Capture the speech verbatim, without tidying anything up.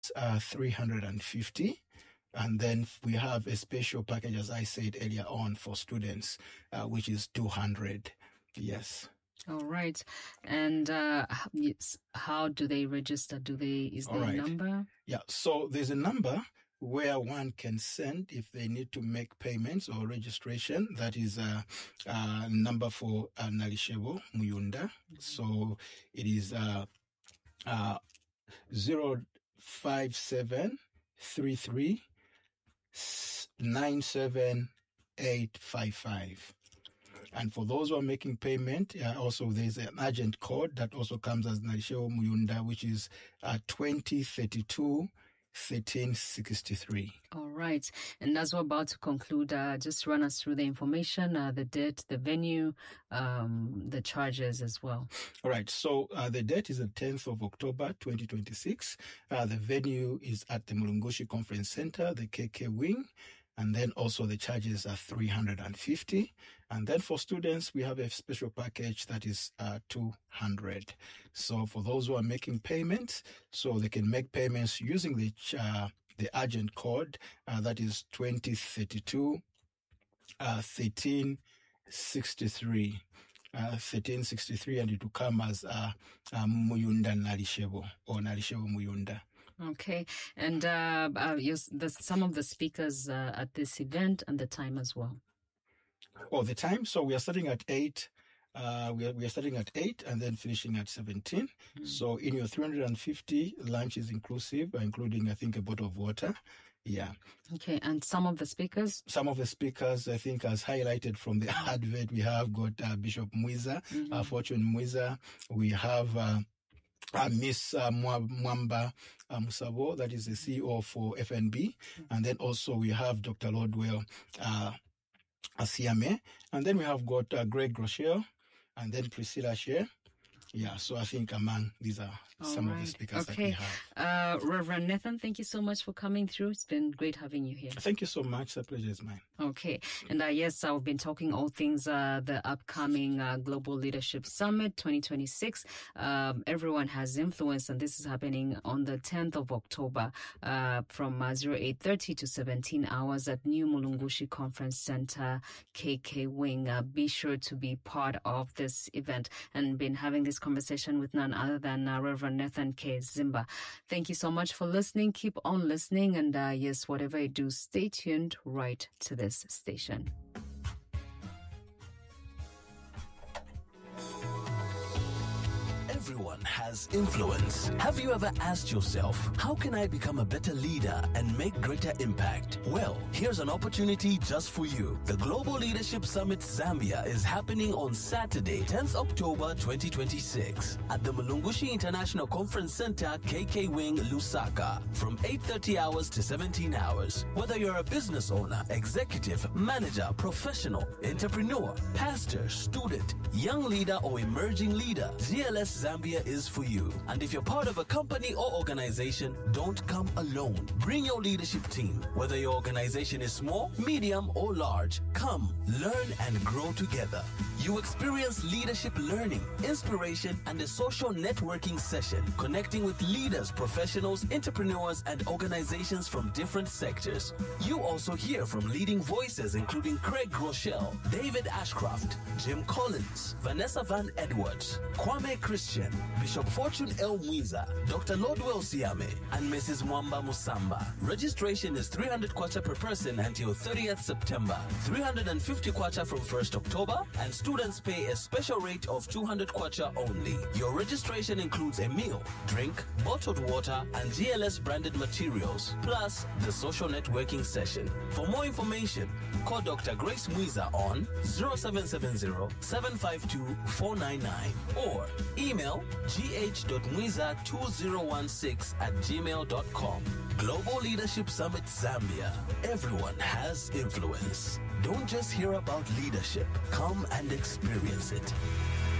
uh, three hundred fifty. And then we have a special package, as I said earlier on, for students, uh, which is two hundred. Yes. All right. And uh, how do they register? Do they, is there right. a number? Yeah. So there's a number where one can send if they need to make payments or registration. That is a, a number for uh, Nalishebo Muyunda. Mm-hmm. So it is uh, uh, zero five seven three three nine seven eight five five. And for those who are making payment, uh, also there's an agent code that also comes as Nalishebo Muyunda, which is uh, twenty thirty-two thirteen sixty-three. All right. And as we're about to conclude, uh, just run us through the information, uh, the date, the venue, um, the charges as well. All right. So uh, the date is the tenth of October, twenty twenty-six. Uh, the venue is at the Mulungushi Conference Center, the K K Wing. And then also the charges are three hundred fifty. And then for students, we have a special package that is uh, two hundred. So for those who are making payments, so they can make payments using the uh, the agent code, uh, that is twenty thirty-two thirteen sixty-three. Uh, thirteen sixty-three, and it will come as uh, uh, Muyunda Nalishebo or Nalishebo Muyunda. Okay, and uh, uh, yes, the, some of the speakers uh, at this event and the time as well. Oh, the time. So we are starting at eight. Uh, we are we are starting at eight and then finishing at seventeen. Mm. So in your three hundred fifty, lunch is inclusive, including I think a bottle of water. Yeah. Okay, and some of the speakers? Some of the speakers, I think, as highlighted from the advert, we have got uh, Bishop Mwiza, mm-hmm. uh, Fortune Mwiza. We have uh, uh, Miss uh, Mwamba uh, Musabo, that is the C E O for F N B. Mm-hmm. And then also we have Doctor Lordwell uh, Asiame. And then we have got uh, Greg Rochelle and then Priscilla Shea. Yeah, so I think among these are All some right. of the speakers okay. that we have. Uh, Reverend Nathan, thank you so much for coming through. It's been great having you here. Thank you so much. The pleasure is mine. Okay. And uh, yes, I've been talking all things uh, the upcoming uh, Global Leadership Summit twenty twenty-six. Um, everyone has influence, and this is happening on the tenth of October uh, from uh, eight thirty to seventeen hours at New Mulungushi Conference Center, K K Wing. Uh, be sure to be part of this event, and been having this conversation with none other than uh, Reverend Nathan K. Zimba. Thank you so much for listening. Keep on listening, and uh, yes, whatever you do, stay tuned right to this station. Everyone has influence. Have you ever asked yourself, how can I become a better leader and make greater impact? Well, here's an opportunity just for you. The Global Leadership Summit Zambia is happening on Saturday, tenth October twenty twenty-six at the Mulungushi International Conference Center, K K Wing, Lusaka, from eight thirty hours to seventeen hours. Whether you're a business owner, executive, manager, professional, entrepreneur, pastor, student, young leader, or emerging leader, G L S Zambia is for you. And if you're part of a company or organization, don't come alone. Bring your leadership team. Whether your organization is small, medium, or large, come, learn, and grow together. You experience leadership learning, inspiration, and a social networking session, connecting with leaders, professionals, entrepreneurs, and organizations from different sectors. You also hear from leading voices including Craig Rochelle, David Ashcroft, Jim Collins, Vanessa Van Edwards, Kwame Christian, Bishop Fortune L. Mwiza, Doctor Lordwell Siame, and Missus Mwamba Musamba. Registration is three hundred kwacha per person until thirtieth September, three hundred fifty kwacha from first October, and students pay a special rate of two hundred kwacha only. Your registration includes a meal, drink, bottled water, and G L S branded materials, plus the social networking session. For more information, call Doctor Grace Mwiza on zero seven seven zero, seven five two, four nine nine or email g h dot mwiza two zero one six at gmail dot com. Global Leadership Summit Zambia. Everyone has influence. Don't just hear about leadership. Come and experience it.